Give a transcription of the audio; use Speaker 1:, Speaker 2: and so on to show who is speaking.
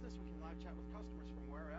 Speaker 1: business. We can live chat with customers from wherever.